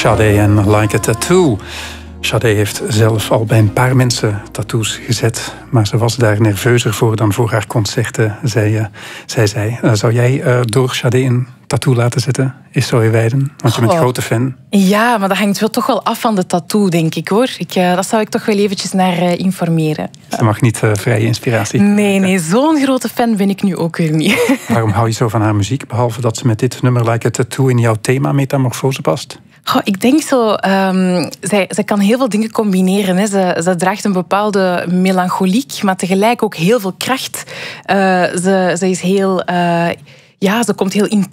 Sade en Like a Tattoo. Sade heeft zelf al bij een paar mensen tattoos gezet, maar ze was daar nerveuzer voor dan voor haar concerten, zei zij. Zou jij door Sade een tattoo laten zetten, is zo wijden? Want je bent grote fan. Ja, maar dat hangt wel toch wel af van de tattoo, denk ik, hoor. Dat zou ik toch wel eventjes naar informeren. Ze mag niet vrije inspiratie. Nee, zo'n grote fan ben ik nu ook weer niet. Waarom hou je zo van haar muziek, behalve dat ze met dit nummer Like a Tattoo in jouw thema Metamorfose past? Ik denk zo, zij kan heel veel dingen combineren. Hè. Ze draagt een bepaalde melancholiek, maar tegelijk ook heel veel kracht. Ze is heel... ze komt heel intens